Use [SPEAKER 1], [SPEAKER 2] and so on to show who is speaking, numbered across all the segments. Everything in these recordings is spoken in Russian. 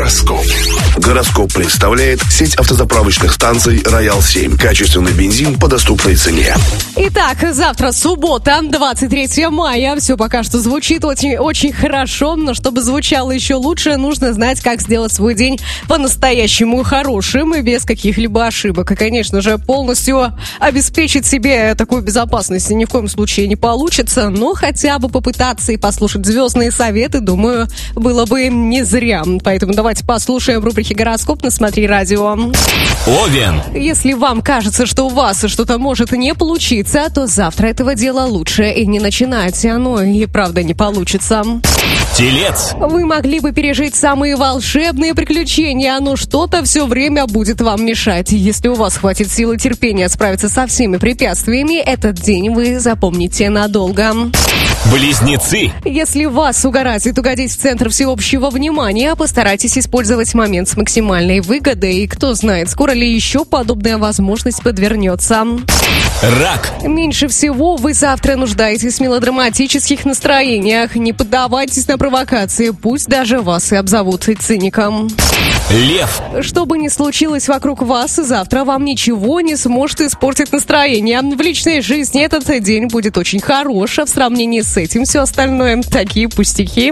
[SPEAKER 1] Гороскоп. Гороскоп представляет сеть автозаправочных станций «Роял-7». Качественный бензин по доступной цене.
[SPEAKER 2] Итак, завтра суббота, 23 мая. Все пока что звучит очень хорошо, но чтобы звучало еще лучше, нужно знать, как сделать свой день по-настоящему хорошим и без каких-либо ошибок. И, конечно же, полностью обеспечить себе такую безопасность ни в коем случае не получится, но хотя бы попытаться и послушать звездные советы, думаю, было бы не зря. Поэтому давайте послушаем в рубрике «Гороскоп» на «Смотри радио».
[SPEAKER 3] Овен.
[SPEAKER 2] Если вам кажется, что у вас что-то может не получиться, то завтра этого дела лучше и не начинайте, оно и правда не получится.
[SPEAKER 3] Телец.
[SPEAKER 2] Вы могли бы пережить самые волшебные приключения, но что-то все время будет вам мешать. Если у вас хватит силы и терпения справиться со всеми препятствиями, этот день вы запомните надолго.
[SPEAKER 3] Близнецы.
[SPEAKER 2] Если вас угораздит угодить в центр всеобщего внимания, постарайтесь использовать момент с максимальной выгодой. И кто знает, скоро ли еще подобная возможность подвернется.
[SPEAKER 3] Рак.
[SPEAKER 2] Меньше всего вы завтра нуждаетесь в мелодраматических настроениях. Не поддавайтесь на провокации, пусть даже вас и обзовут циником.
[SPEAKER 3] Лев.
[SPEAKER 2] Что бы ни случилось вокруг вас, завтра вам ничего не сможет испортить настроение. В личной жизни этот день будет очень хорош, а в сравнении с этим все остальное такие пустяки.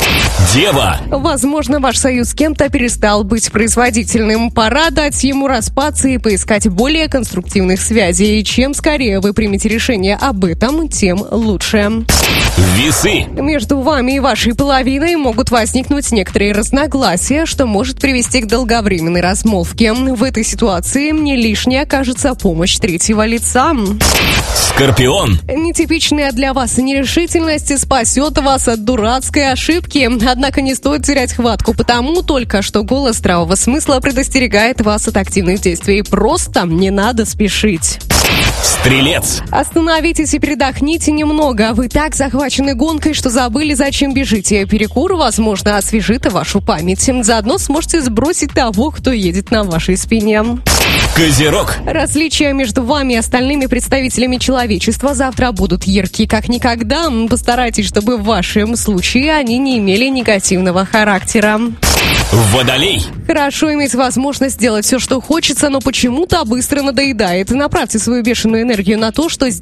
[SPEAKER 3] Дева.
[SPEAKER 2] Возможно, ваш союз с кем-то перестал быть производительным. Пора дать ему распаться и поискать более конструктивных связей. И чем скорее вы примете решение об этом, тем лучше.
[SPEAKER 3] Весы.
[SPEAKER 2] Между вами и вашей половиной могут возникнуть некоторые разногласия, что может привести к долговременной размолвке. В этой ситуации не лишней окажется помощь третьего лица.
[SPEAKER 3] Скорпион.
[SPEAKER 2] Нетипичная для вас нерешительность спасет вас от дурацкой ошибки. Однако не стоит терять хватку, потому только что голос здравого смысла предостерегает вас от активных действий. Просто не надо спешить.
[SPEAKER 3] Стрелец.
[SPEAKER 2] Остановитесь и передохните немного. Вы так захвачены гонкой, что забыли, зачем бежите. Перекур, возможно, освежит вашу память. Заодно сможете сбросить того, кто едет на вашей спине.
[SPEAKER 3] Козерог.
[SPEAKER 2] Различия между вами и остальными представителями человечества завтра будут ярки как никогда. Постарайтесь, чтобы в вашем случае они не имели негативного характера.
[SPEAKER 3] Водолей.
[SPEAKER 2] Хорошо иметь возможность сделать все, что хочется, но почему-то быстро надоедает. Направьте свою бешеную энергию на то, что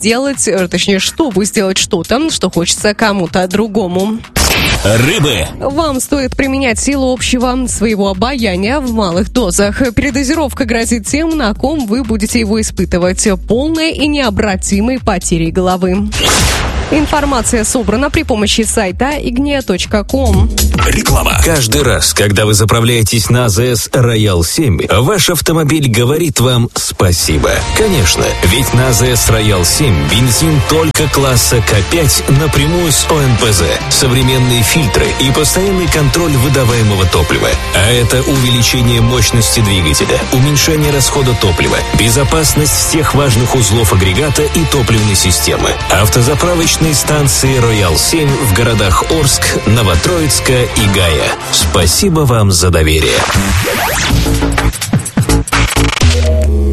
[SPEAKER 2] чтобы сделать что-то, что хочется кому-то другому.
[SPEAKER 3] Рыбы.
[SPEAKER 2] Вам стоит применять силу общего своего обаяния в малых дозах. Передозировка грозит тем, на ком вы будете его испытывать. Полной и необратимой потерей головы. Информация собрана при помощи сайта ignia.com.
[SPEAKER 3] Реклама.
[SPEAKER 4] Каждый раз, когда вы заправляетесь на АЗС «Роял-7», ваш автомобиль говорит вам спасибо. Конечно, ведь на АЗС «Роял-7» бензин только класса К5 напрямую с ОМПЗ, современные фильтры и постоянный контроль выдаваемого топлива. А это увеличение мощности двигателя, уменьшение расхода топлива, безопасность всех важных узлов агрегата и топливной системы. Автозаправочные станции «Роял-7» в городах Орск, Новотроицка и Гая. Спасибо вам за доверие.